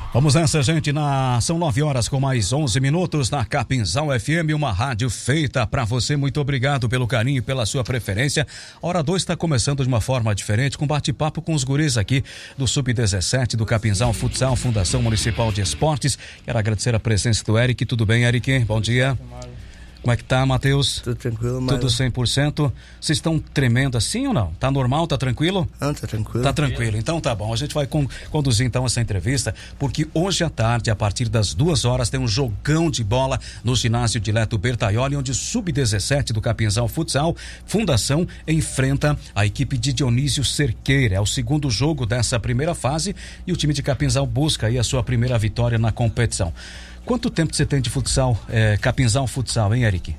Vamos nessa, gente, são 9 horas com mais 11 minutos na Capinzal FM, uma rádio feita para você. Muito obrigado pelo carinho e pela sua preferência. A hora 2 está começando de uma forma diferente, com bate-papo com os guris aqui do Sub-17 do Capinzal Futsal, Fundação Municipal de Esportes. Quero agradecer a presença do Eric. Tudo bem, Eric? Bom dia. Como é que tá, Matheus? Tudo tranquilo, mano. Tudo 100%. Vocês estão tremendo assim ou não? Tá normal? Tá tranquilo? Não, tá tranquilo. Tá tranquilo. Então tá bom. A gente vai conduzir então essa entrevista, porque hoje à tarde, a partir das 2 horas, tem um jogão de bola no ginásio Dileto Bertaioli, onde o Sub-17 do Capinzal Futsal Fundação enfrenta a equipe de Dionísio Cerqueira. É o segundo jogo dessa primeira fase e o time de Capinzal busca aí a sua primeira vitória na competição. Quanto tempo você tem de futsal, Capinzal Futsal, hein, Eric?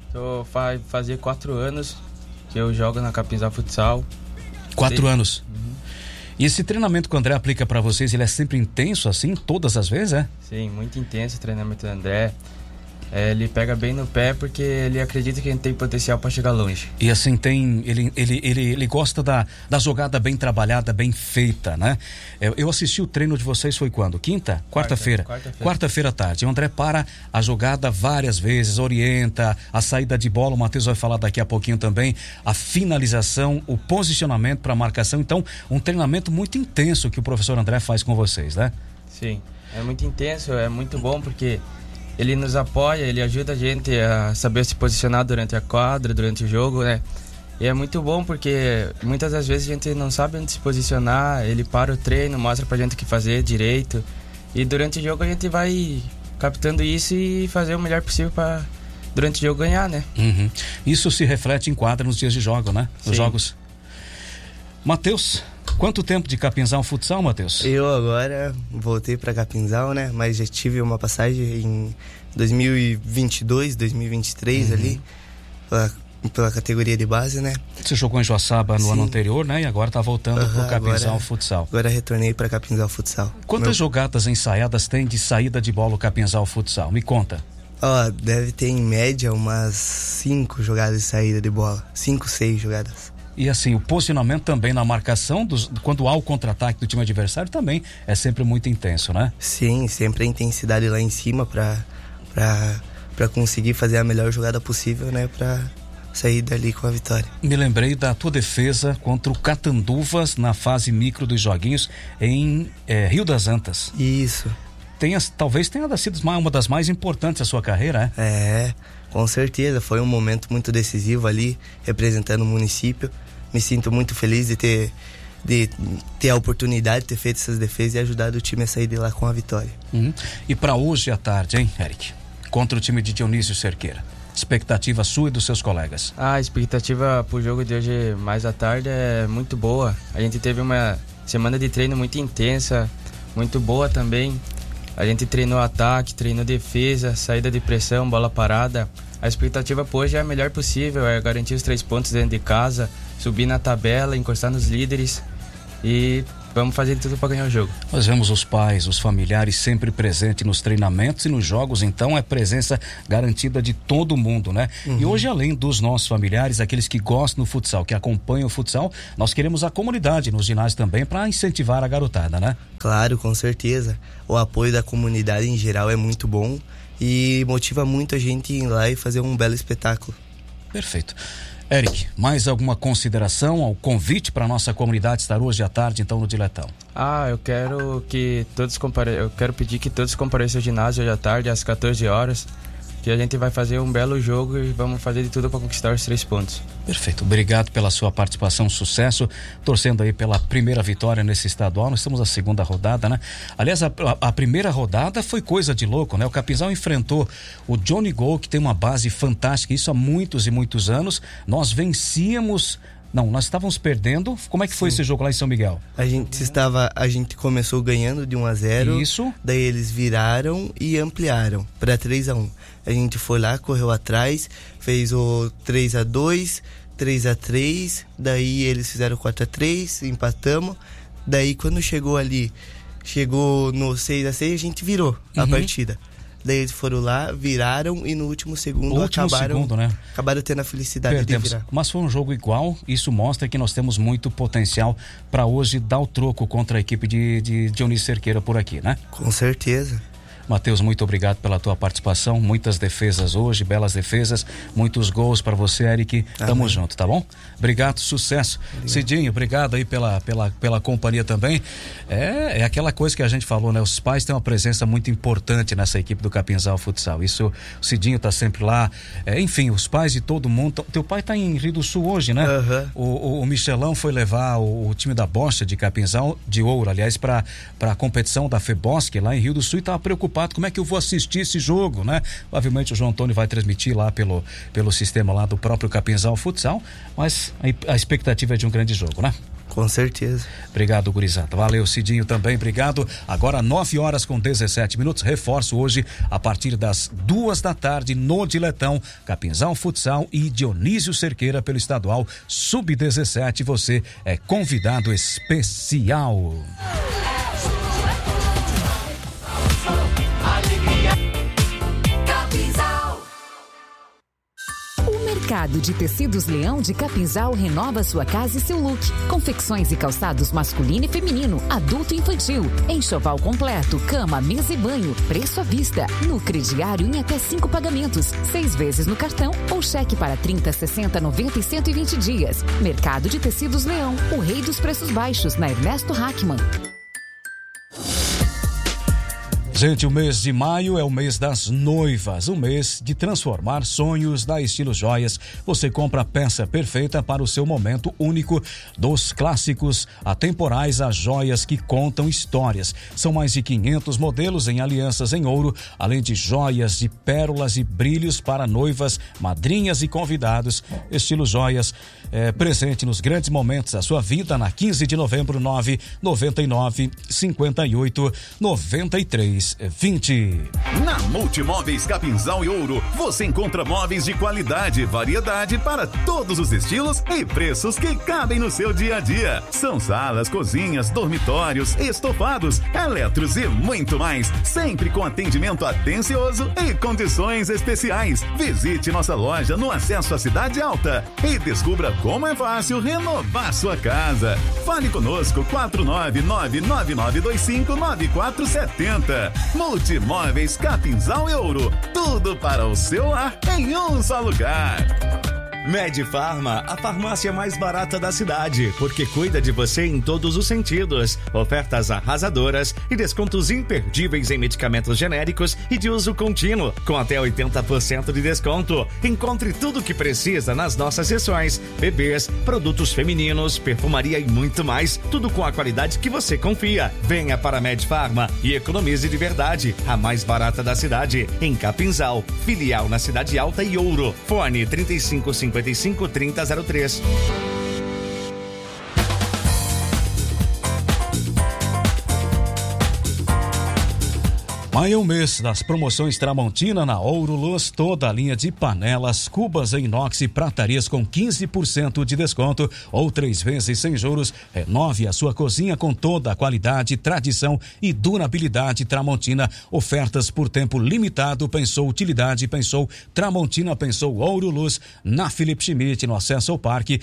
Fazia 4 anos que eu jogo na Capinzal Futsal. 4 anos? Uhum. E esse treinamento que o André aplica pra vocês, ele é sempre intenso assim, todas as vezes, é? Sim, muito intenso o treinamento do André. Ele pega bem no pé porque ele acredita que a gente tem potencial para chegar longe. E assim ele gosta da jogada bem trabalhada, bem feita, né? Eu assisti o treino de vocês, foi quando? Quinta? Quarta-feira? Quarta-feira à tarde. O André para a jogada várias vezes, orienta a saída de bola, o Matheus vai falar daqui a pouquinho também, a finalização, o posicionamento para a marcação. Então, um treinamento muito intenso que o professor André faz com vocês, né? Sim, é muito intenso, é muito bom porque ele nos apoia, ele ajuda a gente a saber se posicionar durante a quadra, durante o jogo, né? E é muito bom porque muitas das vezes a gente não sabe onde se posicionar, ele para o treino, mostra pra gente o que fazer direito. E durante o jogo a gente vai captando isso e fazer o melhor possível para durante o jogo ganhar, né? Uhum. Isso se reflete em quadra nos dias de jogo, né? Nos jogos. Matheus, quanto tempo de Capinzal Futsal, Matheus? Eu agora voltei pra Capinzal, né? Mas já tive uma passagem em 2022, 2023 ali, pela categoria de base, né? Você jogou em Joaçaba no ano anterior, né? E agora tá voltando pro Capinzal Futsal. Agora retornei pra Capinzal Futsal. Quantas jogadas ensaiadas tem de saída de bola o Capinzal Futsal? Me conta. Deve ter em média umas 5 jogadas de saída de bola. 5, 6 jogadas. E assim, o posicionamento também na marcação, quando há o contra-ataque do time adversário, também é sempre muito intenso, né? Sim, sempre a intensidade lá em cima pra conseguir fazer a melhor jogada possível, né? Pra sair dali com a vitória. Me lembrei da tua defesa contra o Catanduvas na fase micro dos joguinhos em Rio das Antas. Isso. Talvez tenha sido uma das mais importantes da sua carreira, com certeza. Foi um momento muito decisivo ali, representando o município. Me sinto muito feliz de ter a oportunidade de ter feito essas defesas e ajudado o time a sair de lá com a vitória. E para hoje à tarde, hein, Eric? Contra o time de Dionísio Cerqueira. Expectativa sua e dos seus colegas? A expectativa pro jogo de hoje mais à tarde é muito boa. A gente teve uma semana de treino muito intensa, muito boa também. A gente treinou ataque, treinou defesa, saída de pressão, bola parada. A expectativa por hoje é a melhor possível, é garantir os 3 pontos dentro de casa, subir na tabela, encostar nos líderes e vamos fazer tudo para ganhar o jogo. Nós vemos os pais, os familiares sempre presentes nos treinamentos e nos jogos, então é presença garantida de todo mundo, né? E hoje, além dos nossos familiares, aqueles que gostam do futsal, que acompanham o futsal, nós queremos a comunidade nos ginásios também para incentivar a garotada, né? Claro, com certeza. O apoio da comunidade em geral é muito bom e motiva muito a gente ir lá e fazer um belo espetáculo. Perfeito. Eric, mais alguma consideração ao convite para a nossa comunidade estar hoje à tarde, então, no Diletão? Eu quero que todos pedir que todos compareçam ao ginásio hoje à tarde, às 14 horas, que a gente vai fazer um belo jogo e vamos fazer de tudo para conquistar os 3 pontos. Perfeito, obrigado pela sua participação, sucesso, torcendo aí pela primeira vitória nesse estadual. Nós estamos na segunda rodada, né? Aliás, a primeira rodada foi coisa de louco, né? O Capinzal enfrentou o Johnny Gol, que tem uma base fantástica, isso há muitos e muitos anos. Nós estávamos perdendo. Como é que foi esse jogo lá em São Miguel? A gente começou ganhando de 1-0. Isso. Daí eles viraram e ampliaram para 3-1. A gente foi lá, correu atrás, fez o 3-2, 3-3, daí eles fizeram 4-3, empatamos. Daí quando chegou no 6-6, a gente virou a partida. Daí eles foram lá, viraram e no último segundo acabaram tendo a felicidade de virar. Mas foi um jogo igual, isso mostra que nós temos muito potencial para hoje dar o troco contra a equipe de Dionísio Cerqueira por aqui, né? Com certeza. Matheus, muito obrigado pela tua participação, muitas defesas hoje, belas defesas, muitos gols para você, Eric. Tamo junto, tá bom? Obrigado, sucesso. Obrigado. Cidinho, obrigado aí pela companhia também. É aquela coisa que a gente falou, né? Os pais têm uma presença muito importante nessa equipe do Capinzal Futsal. Isso, o Cidinho tá sempre lá. Enfim, os pais de todo mundo. Teu pai tá em Rio do Sul hoje, né? O Michelão foi levar o time da Bocha de Capinzal, de Ouro, aliás, para a competição da FEBOSC lá em Rio do Sul, e tava preocupado como é que eu vou assistir esse jogo, né? Obviamente o João Antônio vai transmitir lá pelo sistema lá do próprio Capinzal Futsal, mas a expectativa é de um grande jogo, né? Com certeza. Obrigado, gurizada. Valeu, Cidinho também, obrigado. Agora 9h17, reforço hoje a partir das 14h no Diletão, Capinzal Futsal e Dionísio Cerqueira pelo estadual Sub-17. Você é convidado especial. O Mercado de Tecidos Leão de Capinzal renova sua casa e seu look. Confecções e calçados masculino e feminino, adulto e infantil. Enxoval completo, cama, mesa e banho. Preço à vista. No crediário em até 5 pagamentos. 6 vezes no cartão ou cheque para 30, 60, 90 e 120 dias. Mercado de Tecidos Leão, o rei dos preços baixos, na Ernesto Hackman. Gente, o mês de maio é o mês das noivas, o mês de transformar sonhos da Estilo Joias. Você compra a peça perfeita para o seu momento único, dos clássicos atemporais a joias que contam histórias. São mais de 500 modelos em alianças em ouro, além de joias de pérolas e brilhos para noivas, madrinhas e convidados. Estilo Joias presente nos grandes momentos da sua vida, na 15 de novembro, 999 58 93 20. Na Multimóveis Capinzal e Ouro, você encontra móveis de qualidade e variedade para todos os estilos e preços que cabem no seu dia a dia. São salas, cozinhas, dormitórios, estofados, eletros e muito mais, sempre com atendimento atencioso e condições especiais. Visite nossa loja no acesso à Cidade Alta e descubra como é fácil renovar sua casa. Fale conosco, 49999259470. Multimóveis Capinzal e Ouro, tudo para o seu lar em um só lugar. Medfarma, a farmácia mais barata da cidade, porque cuida de você em todos os sentidos. Ofertas arrasadoras e descontos imperdíveis em medicamentos genéricos e de uso contínuo, com até 80% de desconto. Encontre tudo o que precisa nas nossas seções: bebês, produtos femininos, perfumaria e muito mais, tudo com a qualidade que você confia. Venha para a Medfarma e economize de verdade, a mais barata da cidade, em Capinzal, filial na Cidade Alta e Ouro. Fone 3555 3003. Maio é o mês das promoções Tramontina na Ouro Luz, toda a linha de panelas, cubas em inox e pratarias com 15% de desconto ou 3 vezes sem juros. Renove a sua cozinha com toda a qualidade, tradição e durabilidade Tramontina. Ofertas por tempo limitado. Pensou utilidade, pensou Tramontina, pensou Ouro Luz, na Felipe Schmidt, no acesso ao parque,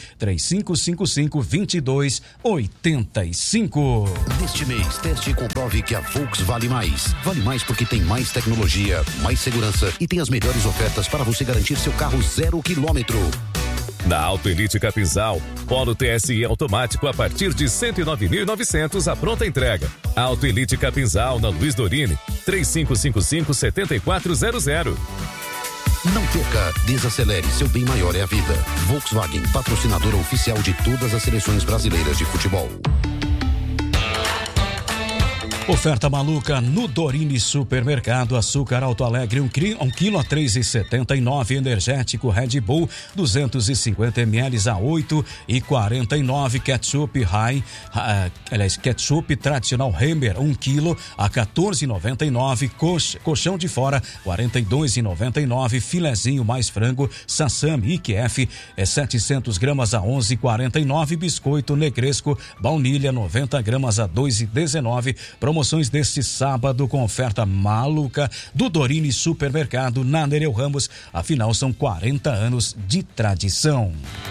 3555-2285. Neste mês, teste e comprove que a Volks vale mais. Vale mais porque tem mais tecnologia, mais segurança e tem as melhores ofertas para você garantir seu carro 0 quilômetro. Na Auto Elite Capinzal, Polo TSI automático a partir de 109.900 a pronta entrega. Auto Elite Capinzal, na Luiz Dorini, 3555-7400. Não perca, desacelere, seu bem maior é a vida. Volkswagen, patrocinadora oficial de todas as seleções brasileiras de futebol. Oferta maluca no Dorini Supermercado. Açúcar Alto Alegre 1 quilo a 3,79. Energético Red Bull 250 ml a 8,49. Ketchup ketchup tradicional Hemmer 1 quilo a 14,99. Colchão de fora 42,99. Filezinho mais frango Sassami IQF 700 gramas a 11,49. Biscoito Negresco baunilha 90 gramas a 2,19. Promoções deste sábado com oferta maluca do Dorini Supermercado na Nereu Ramos. Afinal, são 40 anos de tradição.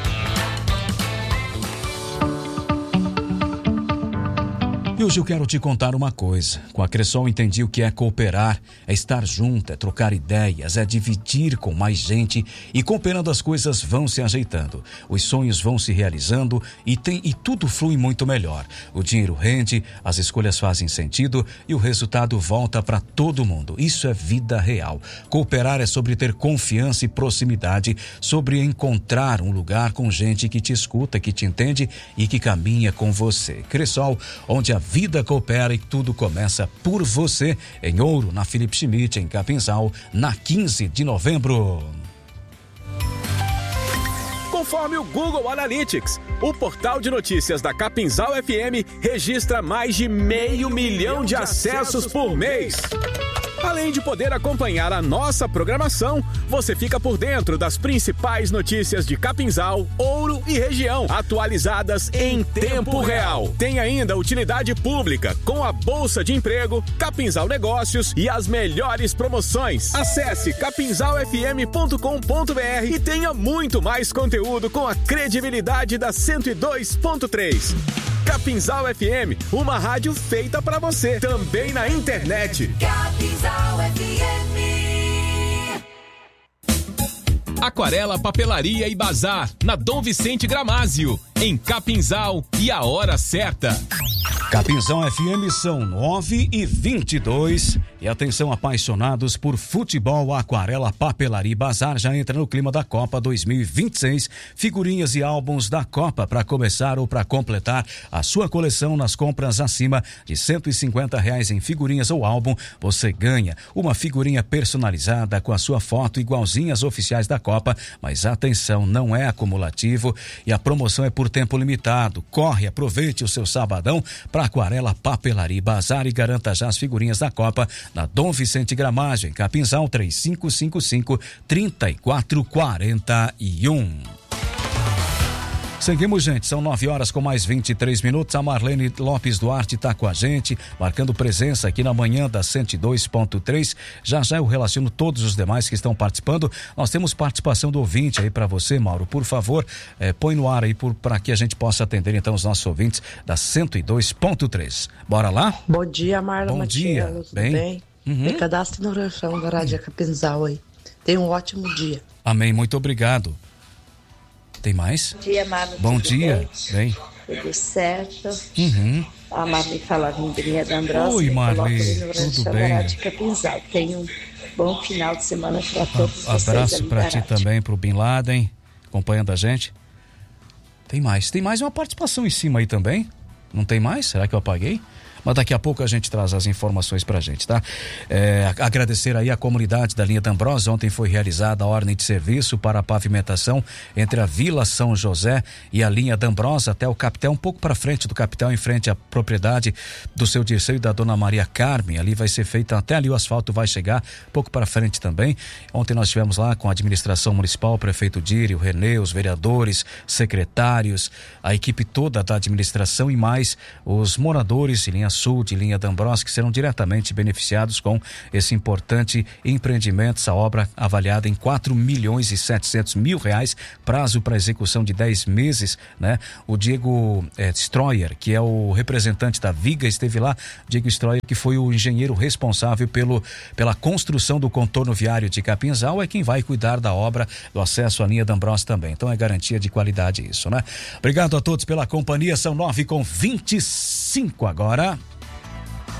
E hoje eu quero te contar uma coisa. Com a Cressol entendi o que é cooperar, é estar junto, é trocar ideias, é dividir com mais gente e cooperando as coisas vão se ajeitando. Os sonhos vão se realizando e tudo flui muito melhor. O dinheiro rende, as escolhas fazem sentido e o resultado volta para todo mundo. Isso é vida real. Cooperar é sobre ter confiança e proximidade, sobre encontrar um lugar com gente que te escuta, que te entende e que caminha com você. Cressol, onde a vida coopera e tudo começa por você. Em Ouro, na Felipe Schmidt, em Capinzal, na 15 de novembro. Conforme o Google Analytics, o portal de notícias da Capinzal FM registra mais de 500 mil de acessos por mês. Além de poder acompanhar a nossa programação, você fica por dentro das principais notícias de Capinzal, Ouro e região, atualizadas em tempo real. Tem ainda utilidade pública, com a Bolsa de Emprego, Capinzal Negócios e as melhores promoções. Acesse capinzalfm.com.br e tenha muito mais conteúdo com a credibilidade da 102.3. Capinzal FM, uma rádio feita pra você, também na internet. Capinzal FM. Aquarela, Papelaria e Bazar, na Dom Vicente Gramásio, em Capinzal, e a hora certa. Capinzal FM são 9h22. E atenção, apaixonados por futebol, Aquarela, Papelaria e Bazar já entra no clima da Copa 2026. Figurinhas e álbuns da Copa para começar ou para completar a sua coleção nas compras acima de R$150 em figurinhas ou álbum. Você ganha uma figurinha personalizada com a sua foto igualzinha às oficiais da Copa. Mas atenção, não é acumulativo e a promoção é por tempo limitado. Corre, aproveite o seu sabadão para Aquarela, Papelaria e Bazar e garanta já as figurinhas da Copa na Dom Vicente Gramásio, em Capinzal, 3555-3441. Seguimos, gente, são 9h com mais 23 minutos. A Marlene Lopes Duarte está com a gente, marcando presença aqui na manhã da 102.3. Já eu relaciono todos os demais que estão participando. Nós temos participação do ouvinte aí para você, Mauro. Por favor, põe no ar aí para que a gente possa atender então os nossos ouvintes da 102.3. Bora lá? Bom dia, Marlon. Bom dia. Tudo bem? Me cadastre no ranchão da Rádio Capinzal aí. Tenha um ótimo dia. Amém, muito obrigado. Tem mais? Bom dia, Marlon. Bom dia. Bem. Tudo certo. A Marley fala Vindrinha da Ambrosa. Oi, Marley. Tudo bem? Tenha um bom final de semana para todos vocês. Abraço para ti também, para o Bin Laden, acompanhando a gente. Tem mais uma participação em cima aí também? Não tem mais? Será que eu apaguei? Mas daqui a pouco a gente traz as informações pra gente, tá? Agradecer aí a comunidade da linha D'Ambrosa. Ontem foi realizada a ordem de serviço para a pavimentação entre a Vila São José e a linha D'Ambrosa até o Capitel, um pouco para frente do Capitel, em frente à propriedade do seu Dirceu e da dona Maria Carmen. Ali vai ser feita, até ali o asfalto vai chegar, um pouco para frente também. Ontem nós estivemos lá com a administração municipal, o prefeito Dírio, o Renê, os vereadores, secretários, a equipe toda da administração e mais os moradores de linha Sul, de linha D'Ambrosa, que serão diretamente beneficiados com esse importante empreendimento. Essa obra avaliada em R$4.700.000, prazo para execução de 10 meses, né? O Diego Stroyer, que é o representante da Viga, esteve lá. Diego Stroyer, que foi o engenheiro responsável pela construção do contorno viário de Capinzal, é quem vai cuidar da obra, do acesso à linha D'Ambrosa também. Então é garantia de qualidade isso, né? Obrigado a todos pela companhia. São 9h25 agora.